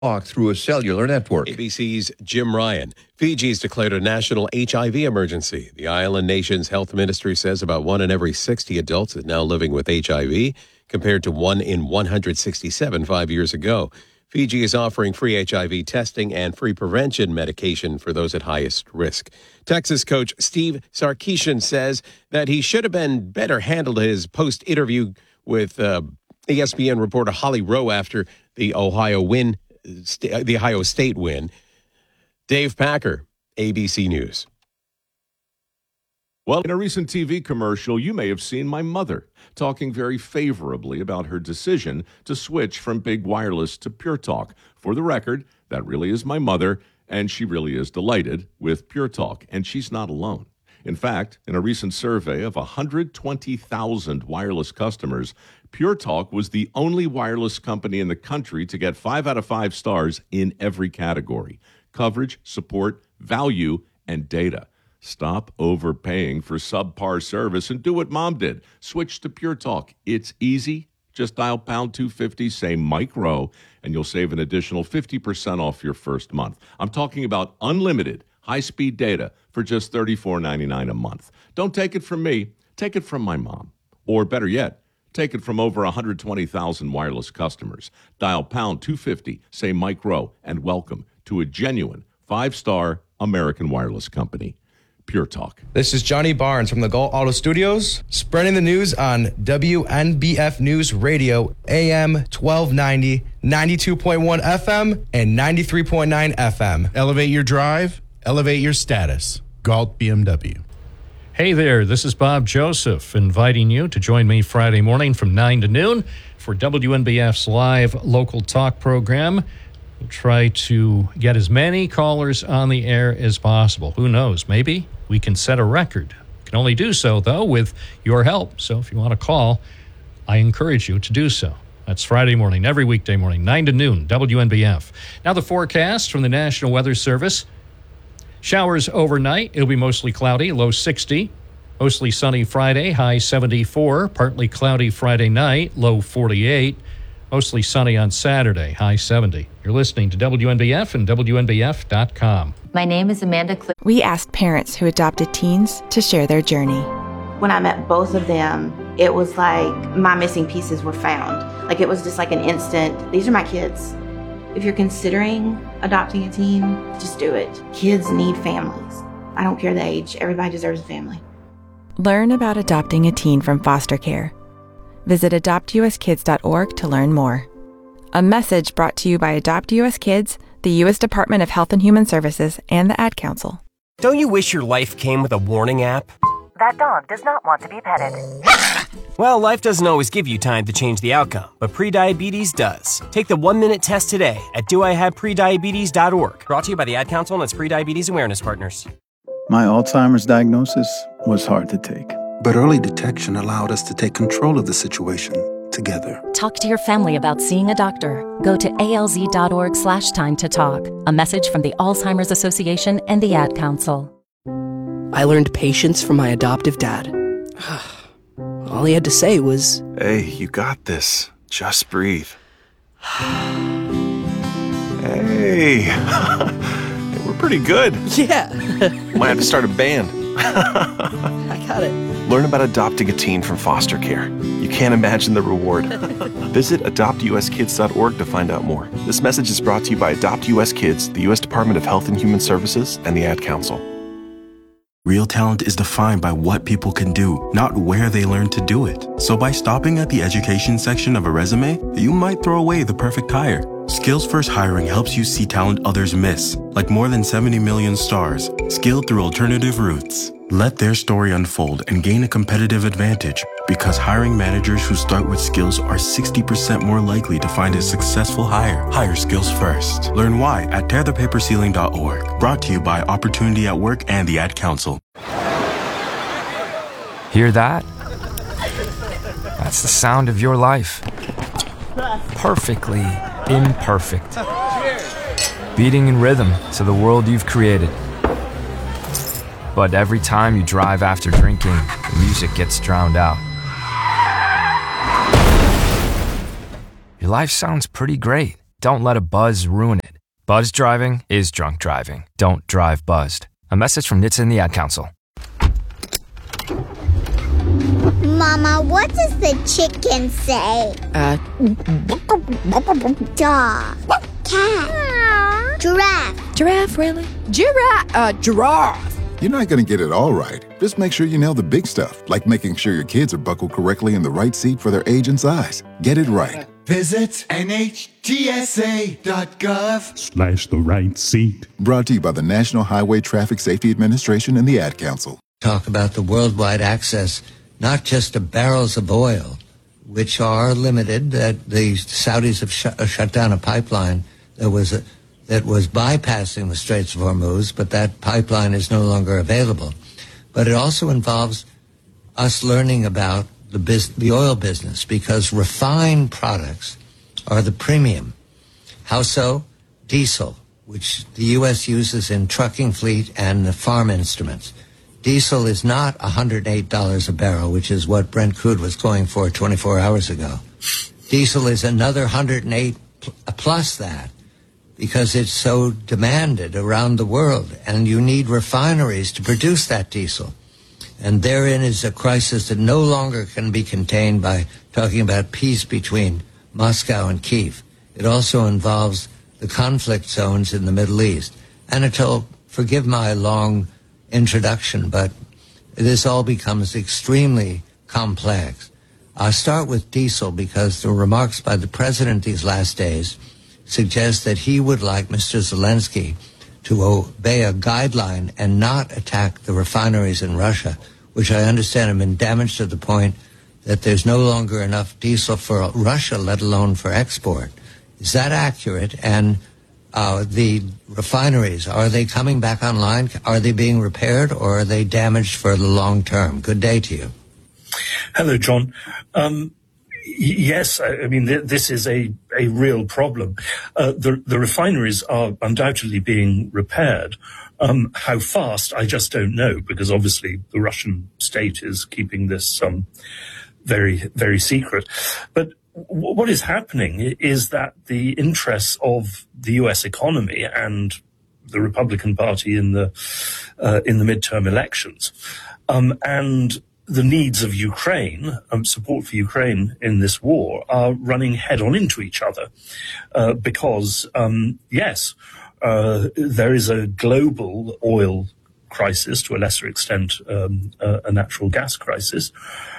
talk through a cellular network. ABC's Jim Ryan. Fiji's declared a national HIV emergency. The island nation's health ministry says about 1 in every 60 adults is now living with HIV, compared to 1 in 167 5 years ago. Fiji is offering free HIV testing and free prevention medication for those at highest risk. Texas coach Steve Sarkisian says that he should have been better handled his post-interview with ESPN reporter Holly Rowe after the Ohio State win. Dave Packer, ABC News. Well, in a recent TV commercial, you may have seen my mother talking very favorably about her decision to switch from Big Wireless to Pure Talk. For the record, that really is my mother, and she really is delighted with Pure Talk, and she's not alone. In fact, in a recent survey of 120,000 wireless customers, Pure Talk was the only wireless company in the country to get 5 out of 5 stars in every category: coverage, support, value, and data. Stop overpaying for subpar service and do what Mom did. Switch to Pure Talk. It's easy. Just dial pound 250, say Mike Rowe, and you'll save an additional 50% off your first month. I'm talking about unlimited high-speed data for just $34.99 a month. Don't take it from me. Take it from my mom. Or better yet, take it from over 120,000 wireless customers. Dial pound 250, say Mike Rowe, and welcome to a genuine 5-star American wireless company. Pure Talk. This is Johnny Barnes from the Galt Auto Studios, spreading the news on WNBF News Radio, AM 1290, 92.1 FM, and 93.9 FM. Elevate your drive, elevate your status. Galt BMW. Hey there, this is Bob Joseph, inviting you to join me Friday morning from 9 to noon for WNBF's live local talk program. We'll try to get as many callers on the air as possible. Who knows? Maybe we can set a record. Can only do so, though, with your help. So if you want to call, I encourage you to do so. That's Friday morning, every weekday morning, 9 to noon, WNBF. Now the forecast from the National Weather Service. Showers overnight. It'll be mostly cloudy, low 60. Mostly sunny Friday, high 74. Partly cloudy Friday night, low 48. Mostly sunny on Saturday, high 70. You're listening to WNBF and WNBF.com. My name is Amanda Cliff. We asked parents who adopted teens to share their journey. When I met both of them, it was like my missing pieces were found. Like it was just like an instant, these are my kids. If you're considering adopting a teen, just do it. Kids need families. I don't care the age. Everybody deserves a family. Learn about adopting a teen from foster care. Visit adoptuskids.org to learn more. A message brought to you by Adopt US Kids, the U.S. Department of Health and Human Services, and the Ad Council. Don't you wish your life came with a warning app? That dog does not want to be petted. Well, life doesn't always give you time to change the outcome, but prediabetes does. Take the 1-minute test today at doihaveprediabetes.org. Brought to you by the Ad Council and its Prediabetes Awareness Partners. My Alzheimer's diagnosis was hard to take. But early detection allowed us to take control of the situation together. Talk to your family about seeing a doctor. Go to alz.org/time to talk. A message from the Alzheimer's Association and the Ad Council. I learned patience from my adoptive dad. All he had to say was, "Hey, you got this. Just breathe." Hey, we're pretty good. Yeah. Might have to start a band. I got it. Learn about adopting a teen from foster care. You can't imagine the reward. Visit adoptuskids.org to find out more. This message is brought to you by Adopt US Kids, the U.S. Department of Health and Human Services, and the Ad Council. Real talent is defined by what people can do, not where they learn to do it. So by stopping at the education section of a resume, you might throw away the perfect hire. Skills First Hiring helps you see talent others miss, like more than 70 million stars, skilled through alternative routes. Let their story unfold and gain a competitive advantage, because hiring managers who start with skills are 60% more likely to find a successful hire. Hire skills first. Learn why at tearthepaperceiling.org. Brought to you by Opportunity at Work and the Ad Council. Hear that? That's the sound of your life. Perfectly imperfect. Beating in rhythm to the world you've created. But every time you drive after drinking, the music gets drowned out. Your life sounds pretty great, Don't let a buzz ruin it. Buzz driving is drunk driving. Don't drive buzzed. A message from NHTSA and the Ad Council. Mama, what does the chicken say? Dog. Cat. Giraffe. Giraffe, really? Giraffe. You're not going to get it all right. Just make sure you nail the big stuff, like making sure your kids are buckled correctly in the right seat for their age and size. Get it right. Visit NHTSA.gov/the right seat. Brought to you by the National Highway Traffic Safety Administration and the Ad Council. Talk about the worldwide access, not just to barrels of oil, which are limited, that the Saudis have shut down a pipeline that was bypassing the Straits of Hormuz, but that pipeline is no longer available. But it also involves us learning about the oil business, because refined products are the premium. How so? Diesel, which the U.S. uses in trucking fleet and the farm instruments. Diesel is not $108 a barrel, which is what Brent crude was going for 24 hours ago. Diesel is another $108 plus that, because it's so demanded around the world, and you need refineries to produce that diesel. And therein is a crisis that no longer can be contained by talking about peace between Moscow and Kyiv. It also involves the conflict zones in the Middle East. Anatol, forgive my long introduction, but this all becomes extremely complex. I'll start with diesel, because the remarks by the president these last days suggest that he would like Mr. Zelensky to obey a guideline and not attack the refineries in Russia, which I understand have been damaged to the point that there's no longer enough diesel for Russia, let alone for export. Is that accurate? And the refineries, are they coming back online? Are they being repaired, or are they damaged for the long term? Good day to you. Hello, John. Yes, I mean, this is a real problem. The refineries are undoubtedly being repaired. How fast, I just don't know, because obviously the Russian state is keeping this very, very secret. But what is happening is that the interests of the U.S. economy and the Republican Party in the midterm elections, and the needs of Ukraine, support for Ukraine in this war, are running head on into each other. Because, yes, there is a global oil crisis, to a lesser extent, a natural gas crisis,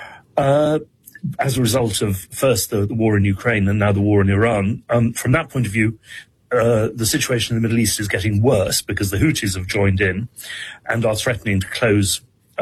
as a result of first the war in Ukraine and now the war in Iran. From that point of view, the situation in the Middle East is getting worse, because the Houthis have joined in and are threatening to close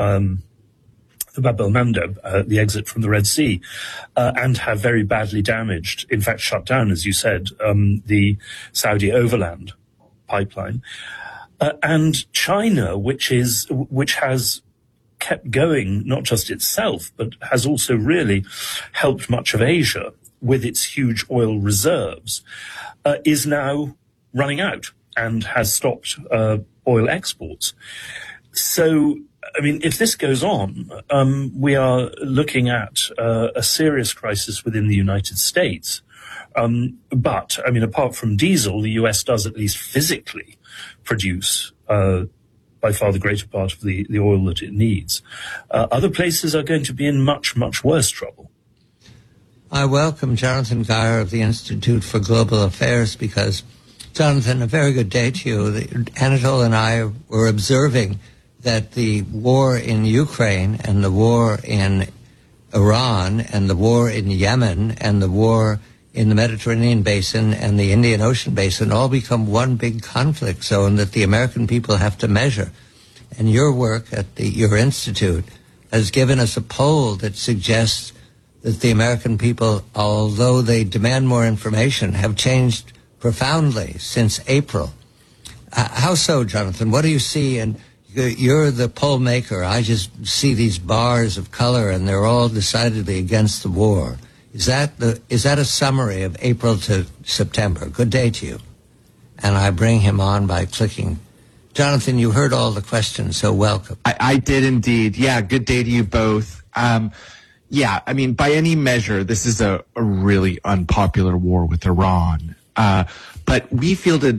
the Bab el-Mandeb, the exit from the Red Sea, and have very badly damaged, in fact shut down, as you said, the Saudi overland pipeline. And China, which has kept going, not just itself, but has also really helped much of Asia with its huge oil reserves, is now running out and has stopped oil exports. So, I mean, if this goes on, we are looking at a serious crisis within the United States. But, I mean, apart from diesel, the US does at least physically produce by far the greater part of the oil that it needs. Other places are going to be in much, much worse trouble. I welcome Jonathan Geyer of the Institute for Global Affairs, because, Jonathan, a very good day to you. Anatol and I were observing that the war in Ukraine and the war in Iran and the war in Yemen and the war in the Mediterranean basin and the Indian Ocean basin all become one big conflict zone that the American people have to measure. And your work at your institute has given us a poll that suggests that the American people, although they demand more information, have changed profoundly since April. How so, Jonathan? What do you see? And you're the poll maker. I just see these bars of color, and they're all decidedly against the war. Is that a summary of April to September? Good day to you. And I bring him on by clicking. Jonathan, you heard all the questions, so welcome. I did indeed. Yeah, good day to you both. Yeah, I mean, by any measure, this is a really unpopular war with Iran. But we fielded